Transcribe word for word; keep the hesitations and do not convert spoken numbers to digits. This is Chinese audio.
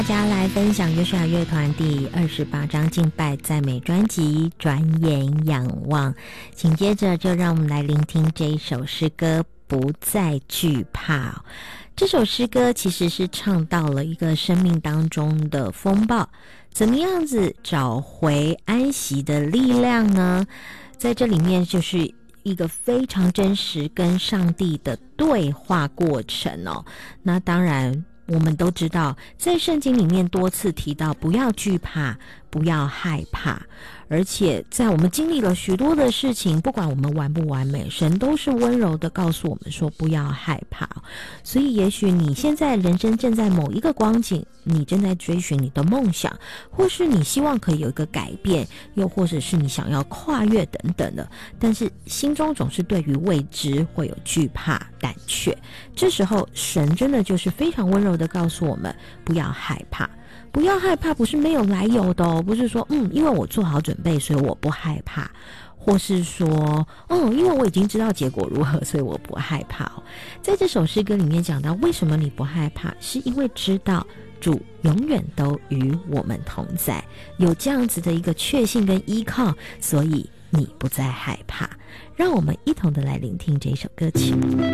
大家来分享约书亚乐团第二十八张敬拜赞美专辑《转眼仰望》，紧接着就让我们来聆听这一首诗歌《不再惧怕》。这首诗歌其实是唱到了一个生命当中的风暴，怎么样子找回安息的力量呢？在这里面就是一个非常真实跟上帝的对话过程哦。那当然我们都知道，在圣经里面多次提到不要惧怕，不要害怕，而且在我们经历了许多的事情，不管我们完不完美，神都是温柔的告诉我们说不要害怕。所以也许你现在人生正在某一个光景，你正在追寻你的梦想，或是你希望可以有一个改变，又或者是你想要跨越等等的，但是心中总是对于未知会有惧怕胆怯，这时候神真的就是非常温柔的告诉我们不要害怕。不要害怕不是没有来由的哦，不是说嗯，因为我做好准备所以我不害怕，或是说哦，因为我已经知道结果如何所以我不害怕哦。在这首诗歌里面讲到为什么你不害怕，是因为知道主永远都与我们同在，有这样子的一个确信跟依靠，所以你不再害怕。让我们一同的来聆听这首歌曲。